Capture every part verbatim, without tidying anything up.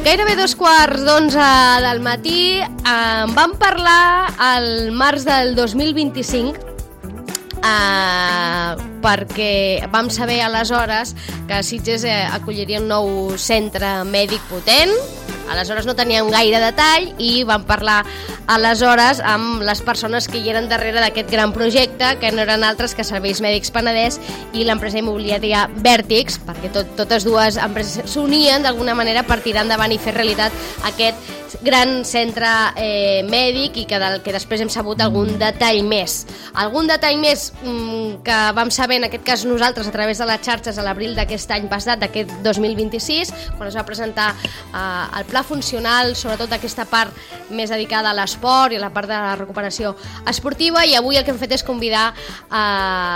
Gairebé dos quarts d'onze del matí. En vam parlar al març del dos mil vint-i-cinc eh, perquè vam saber aleshores que Sitges eh, acolliria un nou centre mèdic potent. Aleshores no teníem gaire detall i vam parlar aleshores amb les persones que hi eren darrere d'aquest gran projecte, que no eren altres que Serveis Mèdics Penedès i l'empresa immobiliària Vèrtix, perquè tot, totes dues empreses s'unien d'alguna manera per tirar endavant i fer realitat aquest gran centre eh, mèdic i que, del, que després hem sabut algun detall més. Algun detall més mm, que vam saber, en aquest cas nosaltres, a través de les xarxes a l'abril d'aquest any passat, d'aquest dos mil vint-i-sis, quan es va presentar eh, el pla funcional, sobretot aquesta part més dedicada a l'esport i a la part de la recuperació esportiva, i avui el que hem fet és convidar a,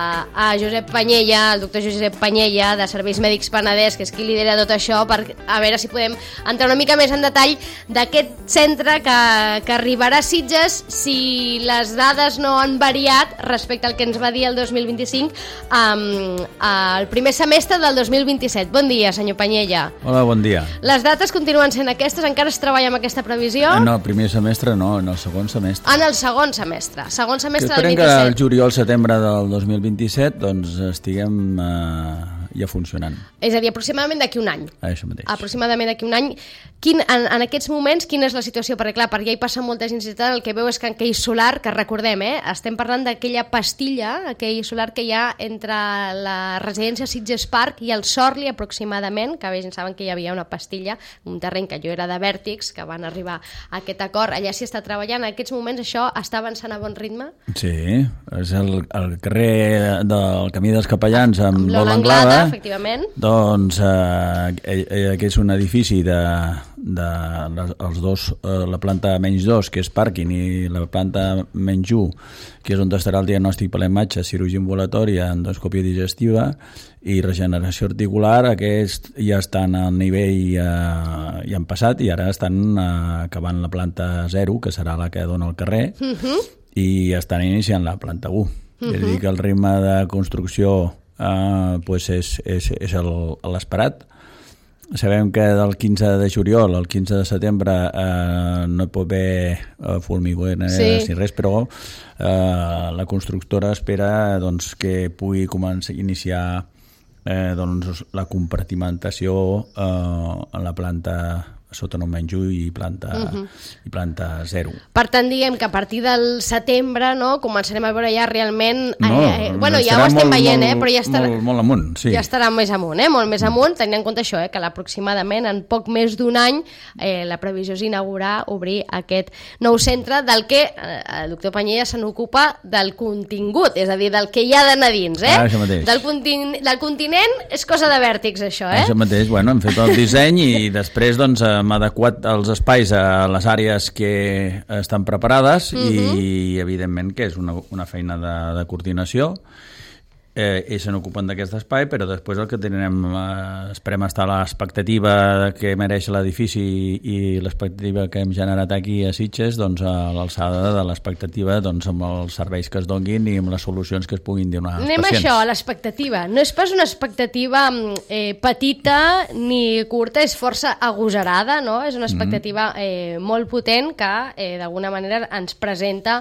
a Josep Panyella, el doctor Josep Panyella, de Serveis Mèdics Penedès, que és qui lidera tot això, per a veure si podem entrar una mica més en detall d'aquest centre que, que arribarà a Sitges, si les dades no han variat respecte al que ens va dir el dos mil vint-i-cinc, um, el primer semestre del dos mil vint-i-set. Bon dia, senyor Panyella. Hola, bon dia. Les dates continuen sent aquestes? Encara es treballa amb aquesta previsió? No, el primer semestre no, en el segon semestre. En el segon semestre. Segon semestre del vint-i-set. vint-i-set. Que el juliol-setembre del dos mil vint-i-set doncs estiguem eh, ja funcionant. És a dir, aproximadament d'aquí un any. Això mateix. Aproximadament d'aquí un any. Quin, en, en aquests moments, quina és la situació? Perquè, clar, perquè ja hi passa molta gent ciutat, el que veu és que aquell solar, que recordem, eh, estem parlant d'aquella pastilla, aquell solar que hi ha entre la residència Sitges Park i el Sorli, aproximadament, que bé, saben que hi havia una pastilla, un terreny que jo era de Vèrtix, que van arribar a aquest acord, allà s'hi està treballant. En aquests moments això està avançant a bon ritme? Sí, és el, el carrer del Camí dels Capellans amb, amb l'Ola Anglada, efectivament. Doncs eh, eh, que és un edifici de, de les, els dos, eh, la planta menys dos, que és pàrquing, i la planta menys u, que és on estarà el diagnòstic per la imatge, cirurgia ambulatòria, endoscòpia digestiva i regeneració articular. Aquests ja estan al nivell, eh, ja han passat, i ara estan eh, acabant la planta zero, que serà la que dona el carrer, uh-huh. i estan iniciant la planta u. Uh-huh. És a dir, que el ritme de construcció Uh, pues és, és, és l'esperat. Sabem que del quinze de juliol al quinze de setembre uh, no hi pot haver uh, formigó ni sí. res, però uh, la constructora espera doncs, que pugui començar a iniciar eh, doncs, la compartimentació uh, en la planta sota un menys u i planta, uh-huh. i planta zero. Per tant, diguem que a partir del setembre no, començarem a veure ja realment... No, eh, eh, bueno, ja ho estem molt, veient, molt, eh, però ja estarà... Molt, molt amunt, sí. Ja estarà més amunt, eh, molt més amunt, tenint en compte això, eh, que aproximadament en poc més d'un any eh, la previsió és inaugurar, obrir aquest nou centre del que eh, el doctor Panyella se n'ocupa del contingut, és a dir, del que hi ha d'anar dins, eh? Ah, això mateix. Del, continent, del continent és cosa de Vèrtix, això, eh? Això mateix, bueno, hem fet el disseny i després, doncs, hem adequat els espais a les àrees que estan preparades, uh-huh. i evidentment que és una, una feina de, de coordinació. Eh, ells se n'ocupen d'aquest espai, però després el que tenim, eh, esperem estar a l'expectativa que mereix l'edifici i l'expectativa que hem generat aquí a Sitges, doncs a l'alçada de l'expectativa, doncs amb els serveis que es donguin i amb les solucions que es puguin donar als Anem pacients. Anem a això, l'expectativa. No és pas una expectativa eh, petita ni curta, és força agosarada, no? És una expectativa eh, molt potent que eh, d'alguna manera ens presenta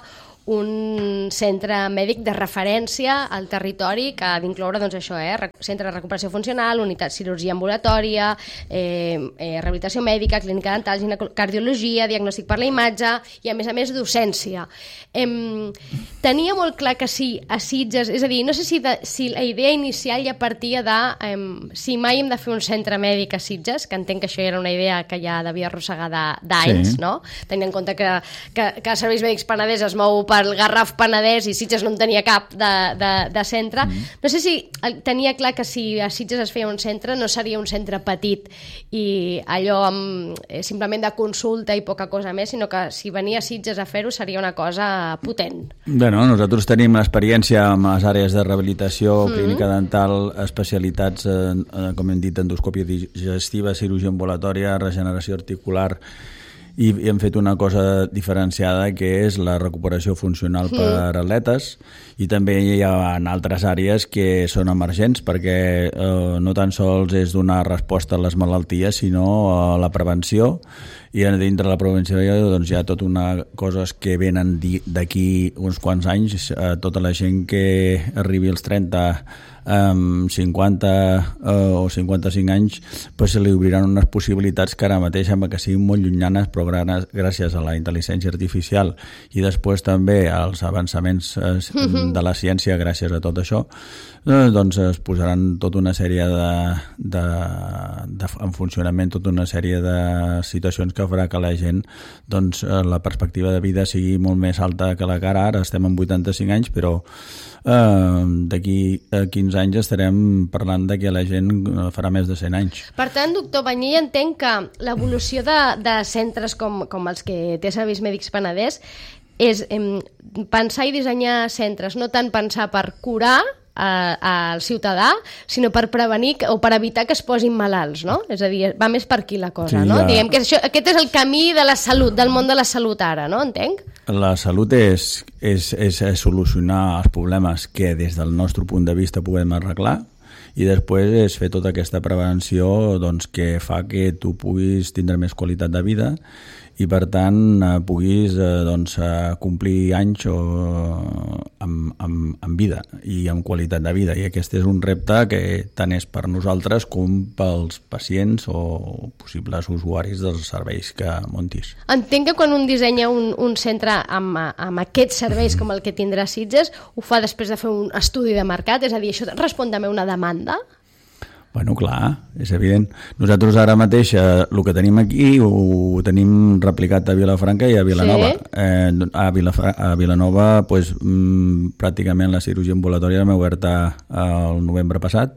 un centre mèdic de referència al territori que ha d'incloure doncs, això, eh? Centre de recuperació funcional, unitat cirurgia ambulatòria, eh, eh, rehabilitació mèdica, clínica dental, cardiologia, diagnòstic per la imatge i, a més a més, docència. Eh, tenia molt clar que sí, a Sitges, és a dir, no sé si, de, si la idea inicial ja partia de eh, si mai hem de fer un centre mèdic a Sitges, que entenc que això era una idea que ja devia arrossegar d'anys, sí. no? Tenint en compte que, que, que Serveis Mèdics Penedès es mou per el Garraf Penedès i Sitges no en tenia cap de, de, de centre. Mm. No sé si tenia clar que si a Sitges es feia un centre no seria un centre petit i allò amb, eh, simplement de consulta i poca cosa més, sinó que si venia a Sitges a fer-ho seria una cosa potent. Bueno, nosaltres tenim l'experiència amb les àrees de rehabilitació, mm. clínica dental, especialitats, eh, com hem dit, endoscòpia digestiva, cirurgia ambulatòria, regeneració articular i, i hem fet una cosa diferenciada que és la recuperació funcional mm. per atletes, i també hi ha altres àrees que són emergents perquè eh, no tan sols és donar resposta a les malalties sinó a la prevenció, i dintre de la prevenció doncs, hi ha tota una coses que venen d'aquí uns quants anys. Eh, tota la gent que arribi als trenta amb cinquanta eh, o cinquanta-cinc anys pues, se li obriran unes possibilitats que ara mateix sembla que siguin molt llunyanes, però gràcies a la intel·ligència artificial i després també als avançaments eh, de la ciència gràcies a tot això, eh, doncs es posaran tota una sèrie de, de, de, en funcionament tota una sèrie de situacions que farà que la gent doncs, la perspectiva de vida sigui molt més alta que la que ara. Ara estem en vuitanta-cinc anys, però eh, d'aquí a quinze anys estarem parlant de que la gent farà més de cent anys. Per tant, doctor Banyí, entenc que l'evolució de, de centres com, com els que té Serveis Mèdics Penedès és eh, pensar i dissenyar centres, no tant pensar per curar al ciutadà, sinó per prevenir o per evitar que es posin malalts, no? És a dir, va més per aquí la cosa, sí, no? Ja... Diguem que això, aquest és el camí de la salut, del món de la salut ara, no? Entenc? La salut és, és, és solucionar els problemes que des del nostre punt de vista podem arreglar, i després és fer tota aquesta prevenció doncs, que fa que tu puguis tindre més qualitat de vida i per tant eh, puguis eh, doncs, eh, complir anys o, amb, amb, amb vida i amb qualitat de vida, i aquest és un repte que tant és per nosaltres com pels pacients o possibles usuaris dels serveis que muntis. Entenc que quan un dissenya un, un centre amb, amb aquests serveis com el que tindrà Sitges, ho fa després de fer un estudi de mercat, és a dir, això respon també a una demanda? Bueno, clar, és evident. Nosaltres ara mateix eh, el que tenim aquí ho, ho tenim replicat a Vilafranca i a Vilanova. Sí? Eh, a, Vilafra a Vilanova pues, mm, pràcticament la cirurgia ambulatòria l'hem oberta el novembre passat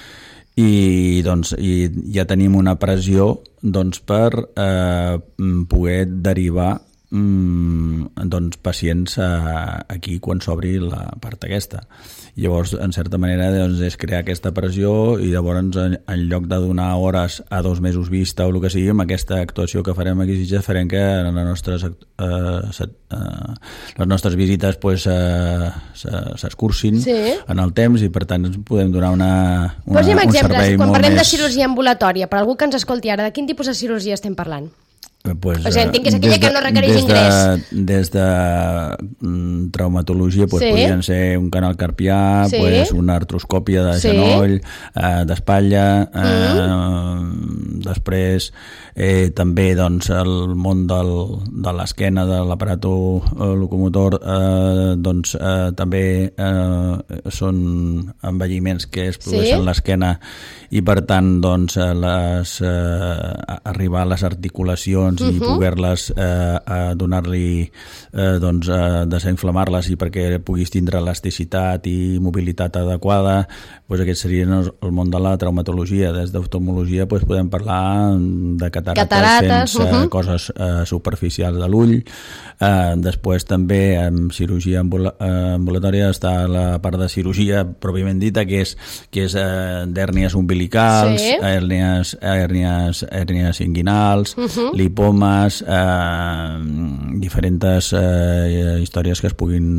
i, doncs, i ja tenim una pressió doncs, per eh, poder derivar mm, doncs, pacients a, aquí quan s'obri la part aquesta. Llavors, en certa manera, doncs, és crear aquesta pressió i llavors, en, en lloc de donar hores a dos mesos vista o el que sigui, amb aquesta actuació que farem aquí a Sitges farem que les nostres, eh, set, eh, les nostres visites pues, eh, s'escurcin sí. en el temps i, per tant, podem donar una, una, Posem un exemples. servei Quan molt parlem més... de cirurgia ambulatòria, per algú que ens escolti ara, de quin tipus de cirurgia estem parlant? Pues, o sigui, entenc que és aquella de, que no requereix des de, ingrés. Des de mm, traumatologia pues, sí. podrien ser un canal carpià, sí. pues, una artroscòpia de sí. genoll, eh, d'espatlla, eh, mm. després eh, també doncs, el món del, de l'esquena, de l'aparato eh, locomotor, eh, doncs, eh, també eh, són envelliments que es produeixen sí. a l'esquena i per tant doncs, les, eh, arribar a les articulacions uh-huh. i poder-les eh, donar-li eh, doncs, eh, desinflamar-les i perquè puguis tindre elasticitat i mobilitat adequada, doncs aquest seria el món de la traumatologia. Des d'oftalmologia doncs, podem parlar de catarates, catarates sense uh-huh. coses eh, superficials de l'ull. Eh, després també en cirurgia ambula eh, ambulatòria està la part de cirurgia pròpiament dita, que és, que és eh, d'hèrnies umbilicals, sí. hèrnies, hèrnies, hèrnies inguinals, uh-huh. lipomes, eh, diferents eh, històries que es puguin,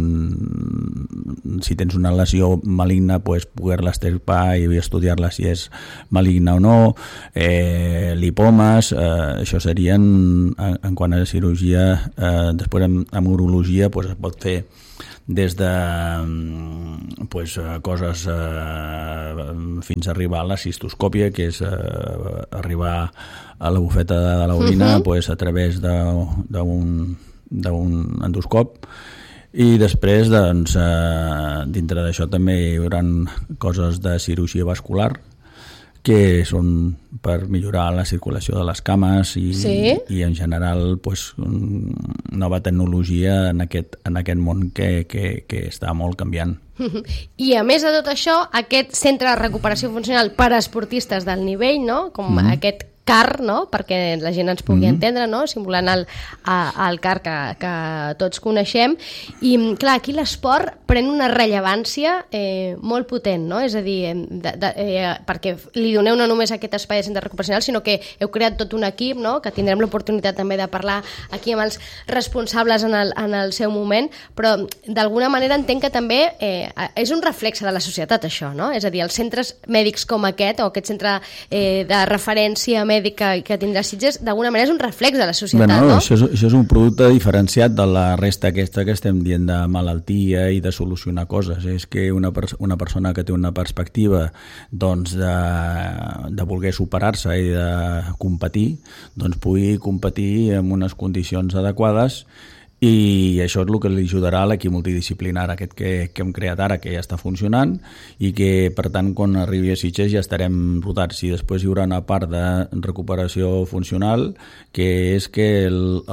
si tens una lesió maligna, pues, poder-la extirpar i estudiar-la si és maligna o no, eh, lipomes, eh, això serien en, en quant a cirurgia. Eh, després en, en urologia pues, es pot fer des de pues, coses eh, fins a arribar a la cistoscòpia, que és eh, arribar a la bufeta de l'orina uh-huh. pues, a través d'un endoscop. I després, doncs, eh, dintre d'això també hi haurà coses de cirurgia vascular, que són per millorar la circulació de les cames i, sí. i en general pues, nova tecnologia en aquest, en aquest món que, que, que està molt canviant. I a més de tot això, aquest centre de recuperació funcional per a esportistes del nivell, no? Com mm-hmm. aquest C A R, no? Perquè la gent ens pugui mm-hmm. entendre, no? Simulant el, el C A R que, que tots coneixem. I, clar, aquí l'esport pren una rellevància eh, molt potent, no? És a dir, de, de, eh, perquè li doneu no només aquest espai de centre recuperacional, sinó que heu creat tot un equip, no? Que tindrem l'oportunitat també de parlar aquí amb els responsables en el, en el seu moment, però d'alguna manera entenc que també eh, és un reflexe de la societat, això, no? És a dir, els centres mèdics com aquest, o aquest centre eh, de referència mèdica que tindrà Sitges, d'alguna manera és un reflex de la societat, bueno, no? Això és, això és un producte diferenciat de la resta aquesta que estem dient de malaltia i de solucionar coses. És que una, pers una persona que té una perspectiva doncs, de, de voler superar-se i de competir, doncs pugui competir en unes condicions adequades, i això és el que li ajudarà a l'equip multidisciplinar aquest que, que hem creat ara, que ja està funcionant, i que per tant quan arribi a Sitges ja estarem rodats. I després hi haurà una part de recuperació funcional, que és que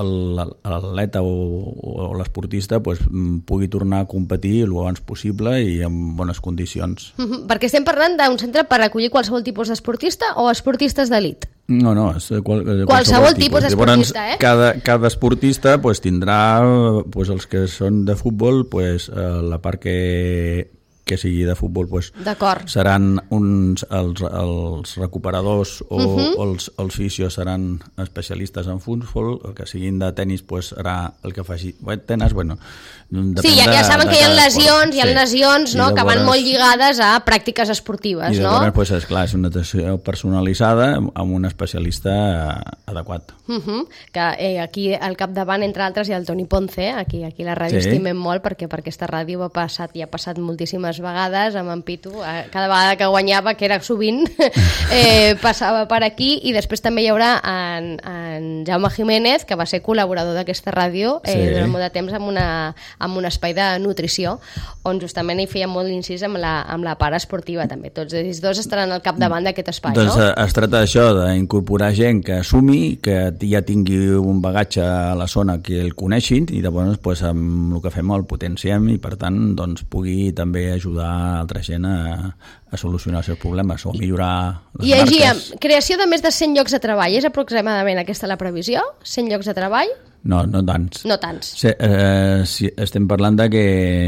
l'atleta o, o l'esportista pues, pugui tornar a competir el abans possible i en bones condicions. Mm-hmm. Perquè estem parlant d'un centre per acollir qualsevol tipus d'esportista o esportistes d'elit? No, no, és qual, qualsevol, qualsevol tipus d'esportista, eh? Cada, cada esportista pues, tindrà pues, els que són de futbol, pues, la part que, que sigui de futbol pues, seran uns, els, els recuperadors o uh-huh. els, els fisios seran especialistes en futbol, el que siguin de tenis pues, serà el que faci tenis, bueno, sí, ja, ja saben de, que hi ha lesions, hi ha sí. lesions no, que van molt lligades a pràctiques esportives. I no? llavors, pues, esclar, és una atenció personalitzada amb un especialista adequat. Uh-huh. Que eh, aquí al capdavant, entre altres, hi ha el Toni Ponce, aquí, aquí la ràdio sí. estimem molt, perquè per aquesta ràdio ha passat i ha passat moltíssimes vegades amb en Pitu, cada vegada que guanyava, que era sovint, eh, passava per aquí, i després també hi haurà en, en Jaume Jiménez, que va ser col·laborador d'aquesta ràdio eh, sí. durant molt de temps amb una amb un espai de nutrició, on justament hi feia molt l'incís amb la, amb la part esportiva també. Tots ells dos estaran al capdavant d'aquest espai, doncs, no? Es tracta d'això, d'incorporar gent que assumi, que ja tingui un bagatge a la zona que el coneixin, i llavors pues, amb el que fem el potenciem i per tant doncs, pugui també ajudar altra gent a, a solucionar els seus problemes o a millorar les I marques. I creació de més de cent llocs de treball, és aproximadament aquesta la previsió? cent llocs de treball? No, no tants. No tants. Sí, eh, sí, estem parlant de que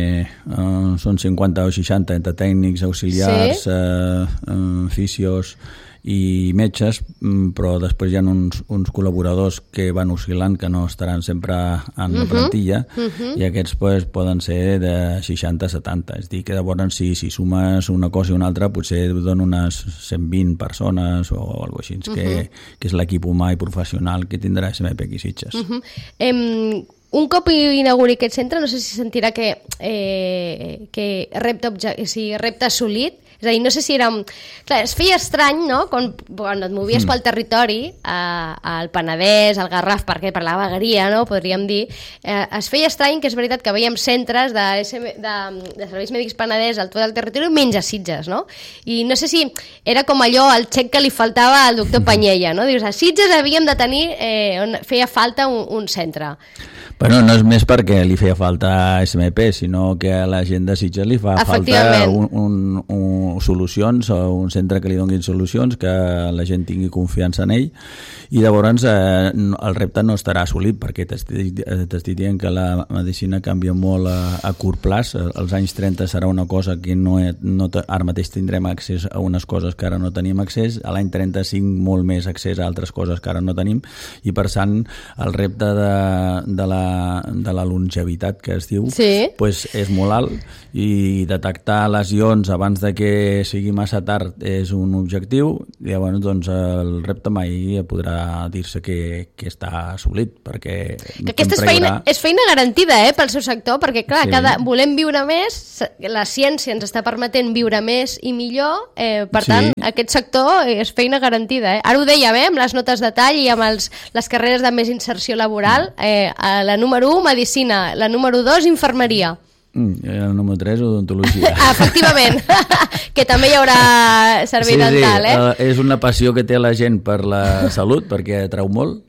eh, són cinquanta o seixanta entre tècnics, auxiliars, sí. eh, eh, fisios i metges, però després hi ha uns, uns col·laboradors que van oscil·lant, que no estaran sempre en la plantilla, uh-huh, uh-huh. i aquests pues, poden ser de seixanta a setanta. És a dir, que llavors si, si sumes una cosa i una altra potser donen unes cent vint persones o alguna cosa així, uh-huh. que, que és l'equip humà i professional que tindrà S M P aquí Sitges. Uh-huh. Em... Un cop inauguri aquest centre, no sé si sentirà que, eh, que repte, si repte assolit, és a dir, no sé si era... Clar, es feia estrany, no?, quan, quan et movies mm. pel territori, eh, al Penedès, al Garraf, perquè per la vegueria, no?, podríem dir, eh, es feia estrany que és veritat que veiem centres de, de, de serveis mèdics Penedès al tot el territori menys a Sitges, no? I no sé si era com allò, el xec que li faltava al doctor Panyella, no? Dius, a Sitges havíem de tenir, eh, on feia falta un, un centre. Bueno, no és més perquè li feia falta S M P, sinó que a la gent de Sitges li fa falta un, un, un, solucions o un centre que li donin solucions, que la gent tingui confiança en ell, i llavors eh, el repte no estarà assolit, perquè t'estic dient que la medicina canvia molt a, a curt plaç. Als anys trenta serà una cosa que no, he, no ara mateix tindrem accés a unes coses que ara no tenim accés, a l'any trenta-cinc molt més accés a altres coses que ara no tenim, i per tant el repte de, de la de la longevitat que es diu, sí. pues és molt alt, i detectar lesions abans de que sigui massa tard és un objectiu, i llavors doncs, el repte mai podrà dir-se que, que està assolit, perquè que aquesta és feina, és feina garantida eh, pel seu sector, perquè clar, sí. cada, volem viure més, la ciència ens està permetent viure més i millor, eh, per sí. tant, aquest sector és feina garantida. Eh? Ara ho dèiem, eh, amb les notes de tall i amb els, les carreres de més inserció laboral, eh, a la número u, medicina, la número dos, infermeria. Mm, el número tres, odontologia. Efectivament, que també hi haurà servei sí, dental, sí. eh? És una passió que té la gent per la salut, perquè treu molt.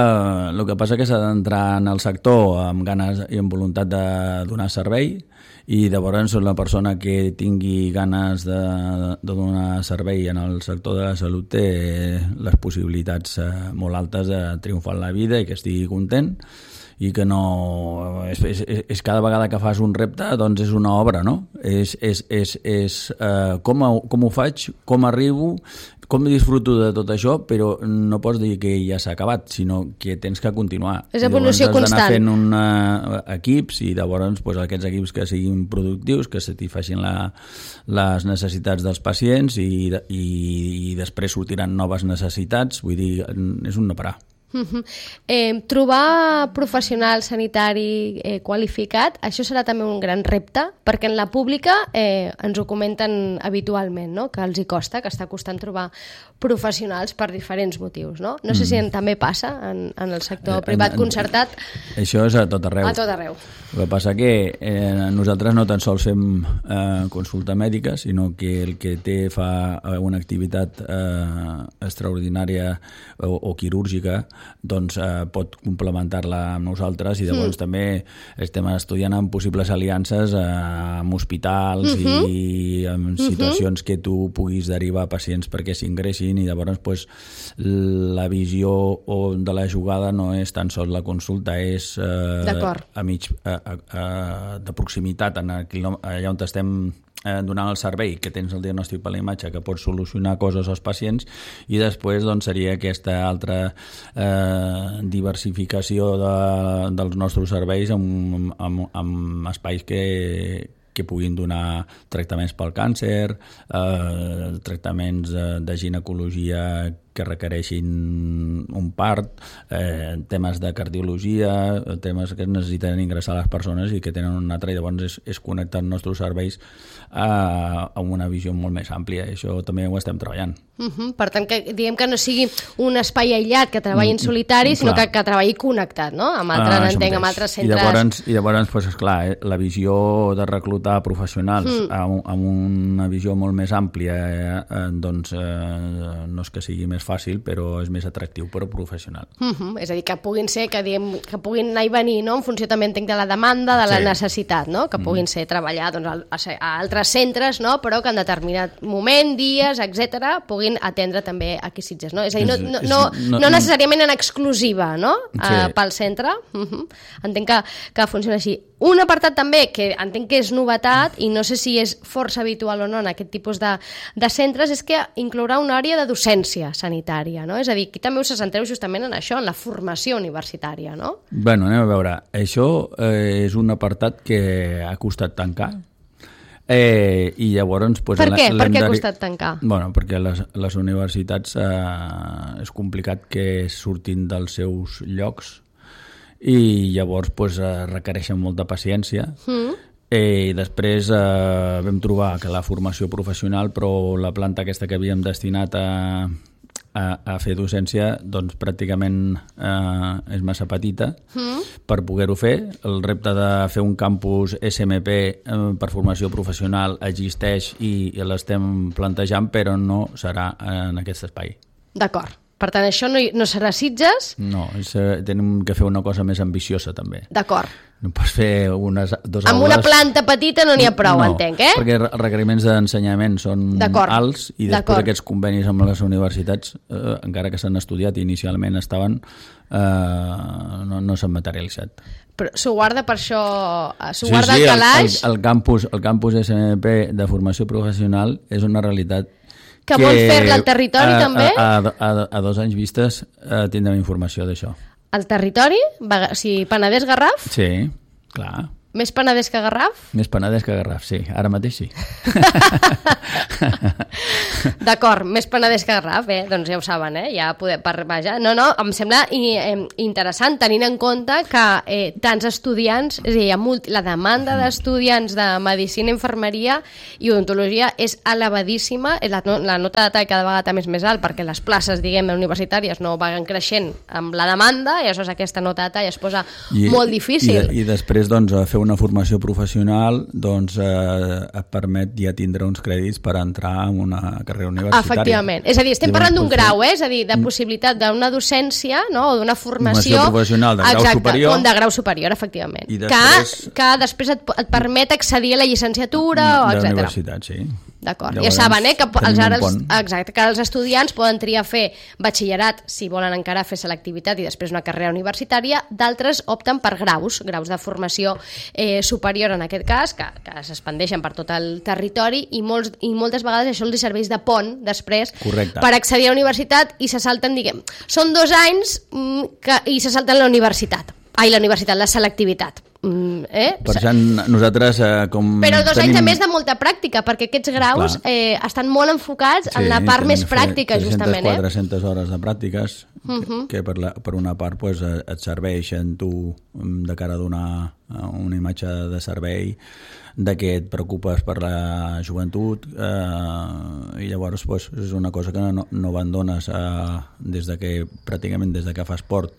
Uh, el que passa que s'ha d'entrar en el sector amb ganes i amb voluntat de donar servei, i llavors la persona que tingui ganes de, de donar servei en el sector de la salut té les possibilitats eh, molt altes de triomfar en la vida i que estigui content i que no... És, és, és cada vegada que fas un repte, doncs és una obra, no? És, és, és, és uh, com, com ho faig, com arribo, com disfruto de tot això, però no pots dir que ja s'ha acabat, sinó que tens que continuar. És evolució constant. Has d'anar fent una, equips i llavors pues, aquests equips que siguin productius, que satisfacin la, les necessitats dels pacients i, i, i després sortiran noves necessitats, vull dir, és un no parar. Uh-huh. Eh, trobar professional sanitari eh, qualificat, això serà també un gran repte, perquè en la pública eh, ens ho comenten habitualment, no? Que els hi costa, que està costant trobar professionals per diferents motius, no? No sé mm. si en, també passa en, en el sector eh, privat en, concertat. Això és a tot arreu. A tot arreu. El que passa que eh, nosaltres no tan sols fem eh, consulta mèdica, sinó que el que té fa una activitat eh, extraordinària o, o quirúrgica, doncs eh, pot complementar-la amb nosaltres i llavors mm. també estem estudiant amb possibles aliances eh, amb hospitals mm-hmm. i amb situacions mm-hmm. que tu puguis derivar pacients perquè s'ingressin i llavors pues, la visió de la jugada no és tan sols la consulta, és eh, a mig, a, a, a, de proximitat en el, allà on estem eh, donant el servei, que tens el diagnòstic per la imatge, que pots solucionar coses als pacients i després doncs, seria aquesta altra eh, diversificació de, dels nostres serveis amb, amb, amb espais que que puguin donar tractaments pel càncer, eh, tractaments de, de ginecologia que requereixin un part, eh, temes de cardiologia, temes que necessiten ingressar les persones i que tenen un altre, i llavors és, és connectar els nostres serveis a, a una visió molt més àmplia, i això també ho estem treballant. Uh-huh. Per tant, que diguem que no sigui un espai aïllat que treballi en solitari, sinó que, que treballi connectat, no? Amb altres, ah, entenc, amb altres centres. I llavors, i llavors pues, esclar, eh, la visió de reclutar professionals mm. amb, amb una visió molt més àmplia, eh, doncs eh, no és que sigui més fàcil, però és més atractiu per professional. Uh-huh. És a dir, que puguin ser, que, diguem, que puguin anar i venir, no? En funció també entenc de la demanda, de la sí. necessitat, no? Que puguin ser treballar doncs, a, a altres centres, no? Però que en determinat moment, dies, etcètera, puguin atendre també aquí Sitges, no? És a dir, no, no, no, no, no necessàriament en exclusiva, no? Sí. Uh, pel centre. Uh-huh. Entenc que, que funciona així. Un apartat també, que entenc que és novetat, i no sé si és força habitual o no en aquest tipus de, de centres, és que inclourà una àrea de docència sanitària, no? És a dir, aquí també us centreu justament en això, en la formació universitària, no? Bueno, anem a veure. Això eh, és un apartat que ha costat tancar, eh, i llavors... Pues, per què? Per què ha costat tancar? Bueno, perquè les, les universitats eh, és complicat que surtin dels seus llocs, i llavors pues, eh, requereixen molta paciència. Mm. Eh, I després eh, vam trobar que la formació professional, però la planta aquesta que havíem destinat a, a, a fer docència, doncs pràcticament eh, és massa petita mm. per poder-ho fer. El repte de fer un campus S M P eh, per formació professional existeix i, i l'estem plantejant, però no serà en aquest espai. D'acord. Per tant, això no, no serà Sitges? No, és, tenim que fer una cosa més ambiciosa, també. D'acord. No pots fer unes, dos amb aules... Amb una planta petita no n'hi ha prou, no, entenc, eh? perquè els requeriments d'ensenyament són alts i després aquests convenis amb les universitats, eh, encara que s'han estudiat i inicialment estaven, eh, no, no s'han materialitzat. Però s'ho guarda per això, s'ho sí, guarda sí, al calaix? El, el, el, campus, el campus S M P de formació professional és una realitat que, que vol fer-la al territori, a, també? A, a, a, a dos anys vistes eh, tindrem informació d'això. Al territori? O sigui, Penedès, Garraf? Sí, clar. Més Penedès que Garraf? Més Penedès que Garraf, sí. Ara mateix sí. D'acord, més Penedès que Garraf, eh? Doncs ja ho saben, eh? Ja poder, per, vaja. No, no, em sembla i, eh, interessant tenint en compte que eh, tants estudiants, és a dir, hi ha multi, la demanda d'estudiants de medicina, infermeria i odontologia és elevadíssima, la, la nota de tall cada vegada més més alt perquè les places, diguem, universitàries no van creixent amb la demanda i aleshores aquesta nota de tall es posa I, molt difícil. I, I després, doncs, fer una formació professional doncs, eh, et permet ja tindre uns crèdits per entrar en una carrera universitària. Efectivament. És a dir, estem Llavors, parlant d'un fer... grau, eh? És a dir, de possibilitat d'una docència, no? O d'una formació... Formació professional de grau exacte, superior. de grau superior, efectivament. I després... Que, que després et, et permet accedir a la llicenciatura, o de etcètera. la universitat, sí. D'acord, ja saben, eh, que els, ara els, exacte, que els estudiants poden triar fer batxillerat si volen encara fer selectivitat i després una carrera universitària, d'altres opten per graus, graus de formació eh, superior en aquest cas, que, que s'expandeixen per tot el territori i, molts, i moltes vegades això els serveix de pont després. Correcte. Per accedir a la universitat i se salten, diguem, són dos anys mm, que, i se salten la universitat. Ai, la universitat, la selectivitat. Mm, eh? Per això nosaltres eh, com però dos tenim... anys a més de molta pràctica, perquè aquests graus eh, estan molt enfocats sí, en la part més pràctica, justament. quatre-centes hores de pràctiques uh -huh. que, que per, la, per una part pues, et serveixen tu de cara a donar una imatge de servei de que et preocupes per la joventut eh, i llavors pues, és una cosa que no, no abandones eh, des de que pràcticament des de que fas esport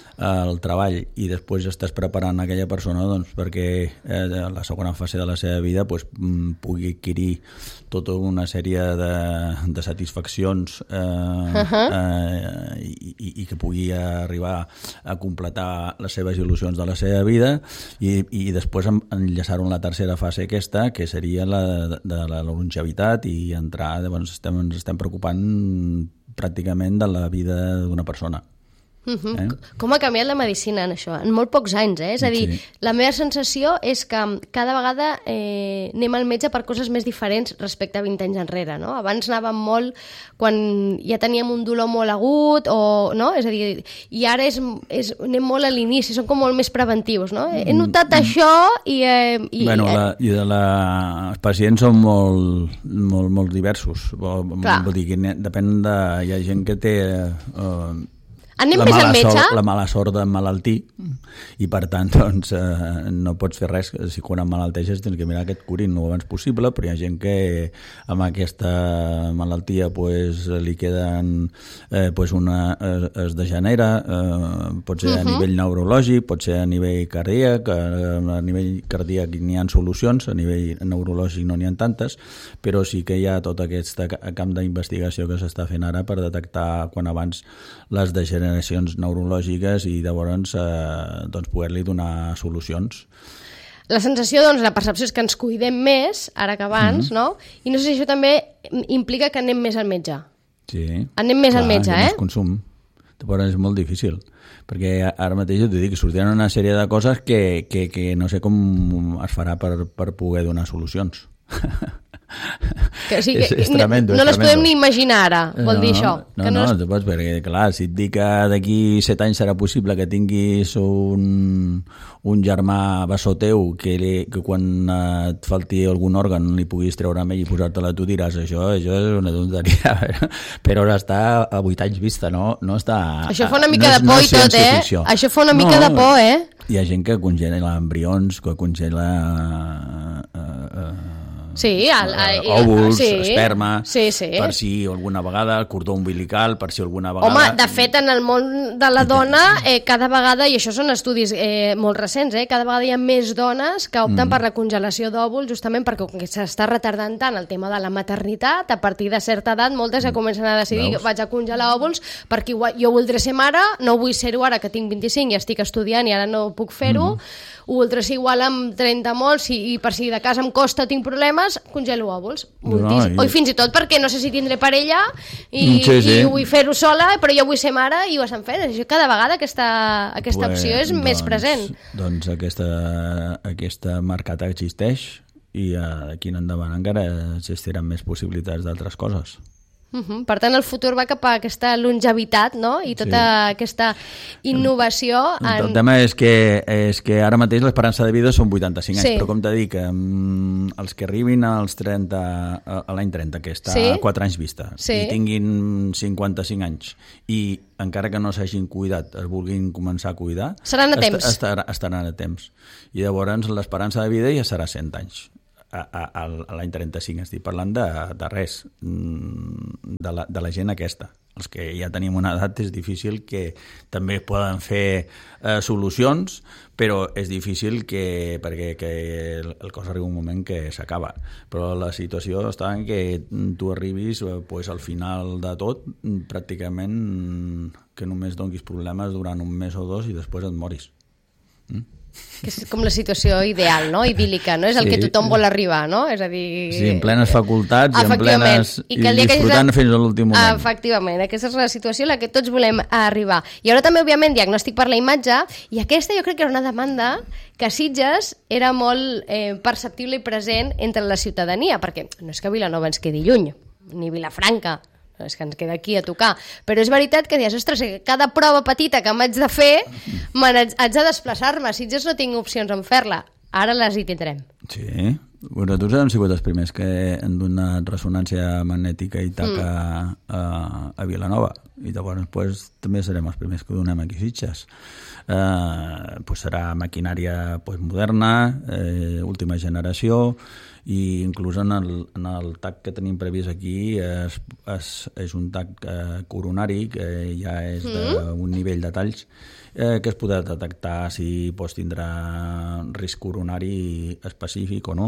el treball i després estàs preparant aquella persona doncs, perquè eh, la segona fase de la seva vida pues, pugui adquirir tota una sèrie de, de satisfaccions eh, uh-huh. eh, i, i que pugui arribar a completar les seves il·lusions de la seva vida i, i després enllaçar-ho en la tercera fase aquesta, que seria la de, de la longevitat i entrar, doncs estem, ens estem preocupant pràcticament de la vida d'una persona. Uh-huh. Eh? Com ha canviat la medicina en això? En molt pocs anys, eh? És a dir, sí. La meva sensació és que cada vegada eh, anem al metge per coses més diferents respecte a vint anys enrere, no? Abans anàvem molt quan ja teníem un dolor molt agut, o, no? És a dir, i ara és, és, anem molt a l'inici, són com molt més preventius, no? He notat mm. això i... Eh, i bueno, la, i de la... els pacients són molt, molt, molt diversos. Vol, vol dir que depèn de... Hi ha gent que té... Eh, Anem més al metge? Sort, la mala sort de malaltir i per tant doncs, eh, no pots fer res. Si quan emmalalteixes tens que mirar que et curin el abans possible, però hi ha gent que amb aquesta malaltia pues, li queden eh, pues una, es, es degenera, eh, pot ser uh-huh. a nivell neurològic, pot ser a nivell cardíac, a, a nivell cardíac n'hi ha solucions, a nivell neurològic no n'hi ha tantes, però sí que hi ha tot aquest camp d'investigació que s'està fent ara per detectar quan abans les degeneracions generacions neurològiques i llavors eh, doncs poder-li donar solucions. La sensació, doncs, la percepció és que ens cuidem més ara que abans, mm-hmm. no? I no sé si això també implica que anem més al metge. Sí. Anem més clar, al metge, eh? Més consum. Llavors és molt difícil, perquè ara mateix jo t'ho dic que sortiran una sèrie de coses que, que, que no sé com es farà per, per poder donar solucions. Que, o sigui, és, és tremendo, no, no les podem ni imaginar ara, vol no, dir això no, que no, no, no, pots, perquè clar, si et dic que d'aquí set anys serà possible que tinguis un, un germà bessó teu que, li, que quan et falti algun òrgan li puguis treure amb ell i posar-te-la, tu diràs això, això és una tonteria però ara està a vuit anys vista, no, no està, això fa una mica no de por no i tot, eh? Ficció. Això fa una no, mica de por, eh? Hi ha gent que congela embrions, que congela uh, uh, sí, el, el, òvuls, sí, esperma, sí, sí. per si alguna vegada, el cordó umbilical, per si alguna vegada... Home, de fet, en el món de la dona, eh, cada vegada, i això són estudis eh, molt recents, eh, cada vegada hi ha més dones que opten mm. per la congelació d'òvuls, justament perquè s'està retardant tant el tema de la maternitat, a partir de certa edat, moltes ja comencen a decidir que vaig a congelar òvuls perquè jo voldré ser mare, no vull ser-ho ara que tinc vint-i-cinc i estic estudiant i ara no puc fer-ho, mm. ho voldré ser igual amb trenta molts i, i per si de casa em costa, tinc problemes, congelo òvuls. No, i... O fins i tot perquè no sé si tindré parella i, sí, sí. i vull fer-ho sola, però jo vull ser mare i ho estan fent. Això cada vegada aquesta, aquesta pues, opció és doncs, més present. Doncs aquesta, aquesta mercat existeix i d'aquí en endavant encara existiran més possibilitats d'altres coses. Uh-huh. Per tant, el futur va cap a aquesta longevitat, no? I tota sí. aquesta innovació. En... El tema és que, és que ara mateix l'esperança de vida són vuitanta-cinc anys, sí. però com t'he dit, um, els que arribin als trenta, a l'any trenta, que està sí. a quatre anys vista, sí. i tinguin cinquanta-cinc anys, i encara que no s'hagin cuidat, es vulguin començar a cuidar, seran a temps. Est- estar, estaran a temps. I llavors l'esperança de vida ja serà cent anys. a, a, a l'any trenta-cinc, estic parlant de, de res, de la, de la gent aquesta. Els que ja tenim una edat és difícil que també poden fer eh, solucions, però és difícil que, perquè que el, el cos arriba un moment que s'acaba. Però la situació està en que tu arribis eh, pues, al final de tot, pràcticament que només donguis problemes durant un mes o dos i després et moris. Mm? Que és com la situació ideal, no? Idíl·lica, no? És el sí. que tothom vol arribar, no? És a dir... Sí, en plenes facultats i en plenes... I, i disfrutant que... fins a l'últim moment. Efectivament, aquesta és la situació a la que tots volem arribar. I ara també, òbviament, diagnòstic per la imatge, i aquesta jo crec que era una demanda que a Sitges era molt eh, perceptible i present entre la ciutadania, perquè no és que Vilanova ens quedi lluny, ni Vilafranca, és que ens queda aquí a tocar, però és veritat que dius, ostres, cada prova petita que m'haig de fer haig de desplaçar-me, si ja no tinc opcions en fer-la, ara les hi tindrem. Sí, nosaltres hem sigut els primers que han donat ressonància magnètica i taca mm. a, a Vilanova, i llavors pues, també serem els primers que donem aquí Sitges. Eh, pues serà maquinària pues, moderna, eh, última generació, i inclús en el, en el tac que tenim previst aquí és, és, és un tac eh, coronari que ja és d'un nivell de talls eh, que es podrà detectar si pues, tindrà risc coronari específic o no,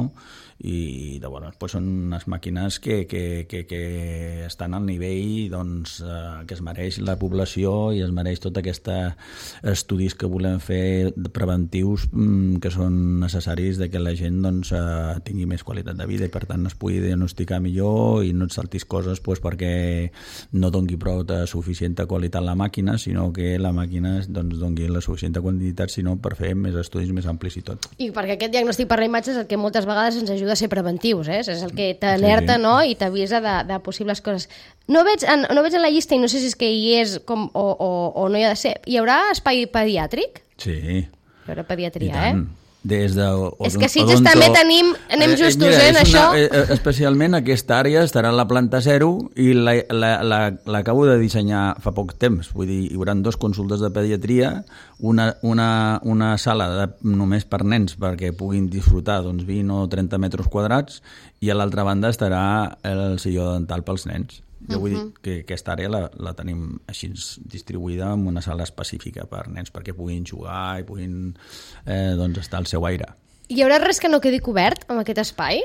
i llavors pues, són unes màquines que, que, que, que estan al nivell doncs, eh, que es mereix la població i es mereix tot aquests estudis que volem fer preventius mm, que són necessaris de que la gent doncs, eh, tingui més qualitat de vida i per tant es pugui diagnosticar millor i no et saltis coses pues, perquè no dongui prou de suficient qualitat la màquina, sinó que la màquina doncs, dongui la suficient quantitat, sinó per fer més estudis més amplis i tot. I perquè aquest diagnòstic per la imatge és el que moltes vegades ens ajuda a ser preventius, eh? És el que t'alerta, sí, no? I t'avisa de, de possibles coses. No veig, en, no veig en la llista, i no sé si és que hi és com, o, o, o no hi ha de ser, hi haurà espai pediàtric? Sí. Hi haurà pediatria, eh? Des de, és que a Sitges també tenim, anem justos, eh, en això. Una, especialment aquesta àrea estarà a la planta zero i l'acabo de dissenyar fa poc temps. Vull dir, hi haurà dos consultes de pediatria, una, una, una sala de, només per nens perquè puguin disfrutar doncs, vint o trenta metres quadrats i a l'altra banda estarà el silló dental pels nens. Jo vull dir que aquesta àrea la, la tenim així distribuïda en una sala específica per nens perquè puguin jugar i puguin eh, doncs estar al seu aire. Hi haurà res que no quedi cobert amb aquest espai?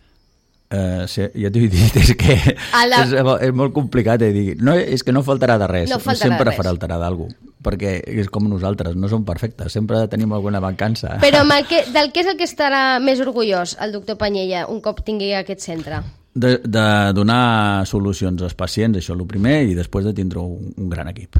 Uh, sí, ja t'ho he dit, és que la... és, és molt complicat. Eh, dir. No, és que no faltarà de res, no faltarà sempre de res. faltarà d'alguna cosa, perquè és com nosaltres, no som perfectes, sempre tenim alguna mancança. Però que, del què és el que estarà més orgullós el doctor Panyella un cop tingui aquest centre? De, de donar solucions als pacients, això és el primer, i després de tindre un, un gran equip.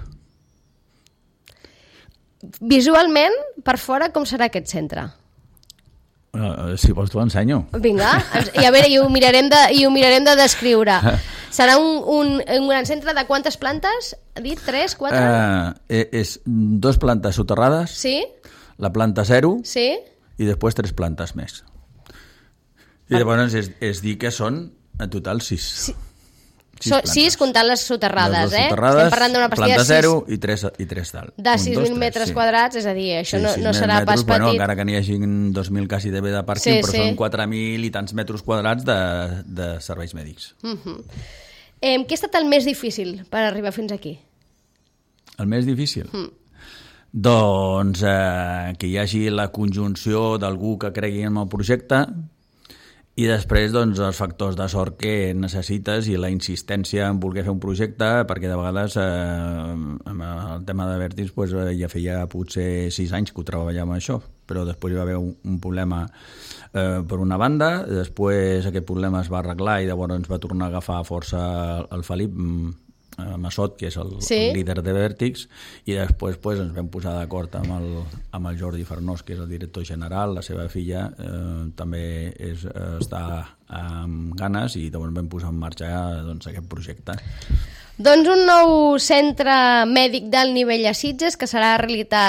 Visualment, per fora, com serà aquest centre? Uh, si vols t'ho ensenyo. Vinga, i a veure, i ho mirarem de, i ho mirarem de descriure. Serà un, un, un gran centre de quantes plantes? Ha dit? Tres? Quatre? Uh, és dos plantes soterrades, sí? La planta zero, sí? I després tres plantes més. I llavors és, és dir que són en total sis. Sí. Sis, so, sis comptant les soterrades, eh? Soterrades, estem parlant d'una pastilla planta zero i tres, i tres dalt. De sis mil metres sí. quadrats, és a dir, això sí, no, no serà metres, pas petit. Bueno, encara que n'hi hagi dos mil quasi de bé de pàrquing, sí, però sí. Són quatre mil i tants metres quadrats de, de serveis mèdics. Uh -huh. eh, què ha estat el més difícil per arribar fins aquí? El més difícil? Uh -huh. Doncs eh, que hi hagi la conjunció d'algú que cregui en el projecte, i després doncs, els factors de sort que necessites i la insistència en voler fer un projecte, perquè de vegades eh, amb el tema de vèrtix pues, ja feia potser sis anys que ho treballàvem això, però després hi va haver un, un problema eh, per una banda, després aquest problema es va arreglar i llavors ens va tornar a agafar força el Felip Massot, que és el, sí. el líder de Vèrtix, i després pues, ens vam posar d'acord amb, el, amb el Jordi Farnós, que és el director general, la seva filla eh, també és, eh, està amb ganes i llavors vam posar en marxa doncs, aquest projecte. Doncs un nou centre mèdic d'alt nivell a Sitges que serà realitat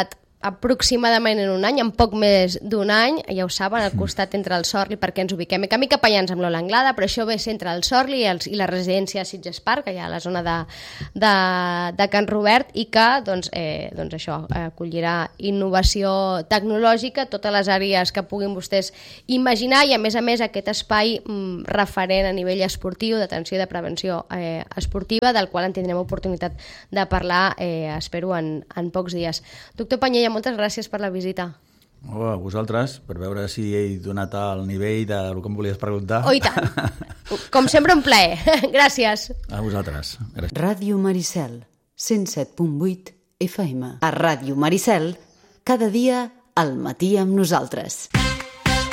aproximadament en un any, en poc més d'un any, ja ho saben, al costat entre el Sorli, perquè ens ubiquem mica mica Pallans amb l'Ola Anglada, però això ve ser entre el Sorli i, els, i la residència Sitges Park, allà a la zona de, de, de Can Robert, i que doncs, eh, doncs això acollirà innovació tecnològica, totes les àrees que puguin vostès imaginar, i a més a més aquest espai mm, referent a nivell esportiu, d'atenció i de prevenció eh, esportiva, del qual en tindrem oportunitat de parlar, eh, espero, en, en pocs dies. Doctor Panyella, moltes gràcies per la visita. Oh, a vosaltres, per veure si he donat al nivell del que em volies preguntar. Oh, i tant. Com sempre, un plaer. Gràcies. A vosaltres. Gràcies. Ràdio Maricel, cent set punt vuit F M. A Ràdio Maricel, cada dia al matí amb nosaltres.